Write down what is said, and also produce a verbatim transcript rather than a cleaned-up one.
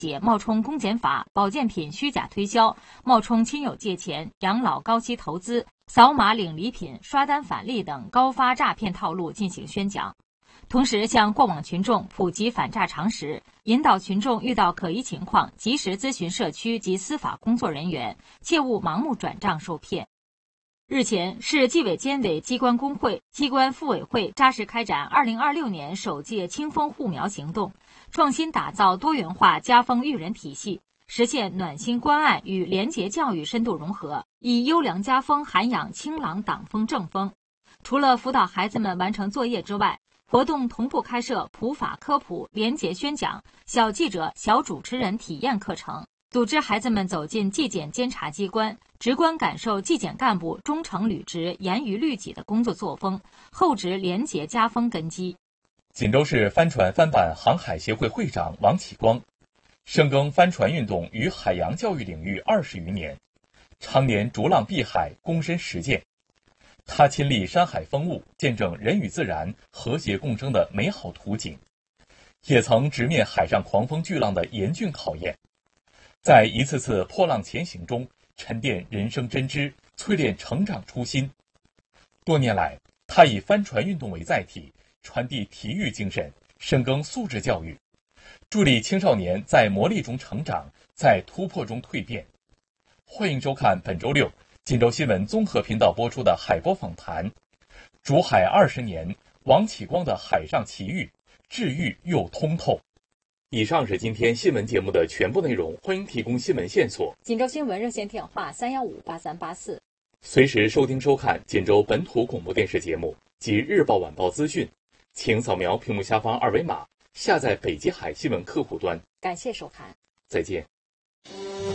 解冒充公检法、保健品虚假推销、冒充亲友借钱、养老高息投资、扫码领礼品、刷单返利等高发诈骗套路进行宣讲。同时向过往群众普及反诈常识，引导群众遇到可疑情况及时咨询社区及司法工作人员，切勿盲目转账受骗。日前，市纪委监委机关工会、机关妇委会扎实开展二零二六年首届清风护苗行动，创新打造多元化家风育人体系，实现暖心关爱与廉洁教育深度融合，以优良家风涵养清朗党风正风。除了辅导孩子们完成作业之外，活动同步开设普法科普、廉洁宣讲、小记者、小主持人体验课程，组织孩子们走进纪检监察机关，直观感受纪检干部忠诚履职、严于律己的工作作风，厚植廉洁家风根基。 锦州市帆船帆板航海协会会长王启光，深耕帆船运动与海洋教育领域二十余年，常年逐浪避海，躬身实践。他亲历山海风物，见证人与自然和谐共生的美好图景，也曾直面海上狂风巨浪的严峻考验，在一次次破浪前行中沉淀人生真知，淬炼成长初心。多年来，他以帆船运动为载体，传递体育精神，深耕素质教育，助力青少年在磨砺中成长，在突破中蜕变。欢迎收看本周六锦州新闻综合频道播出的海波访谈，逐海二十年，王启光的海上奇遇，治愈又通透。以上是今天新闻节目的全部内容，欢迎提供新闻线索。 锦州新闻热线电话三幺五八三八四， 随时收听收看锦州本土广播电视节目及日报晚报资讯，请扫描屏幕下方二维码，下载北极海新闻客户端。 感谢收看， 再见。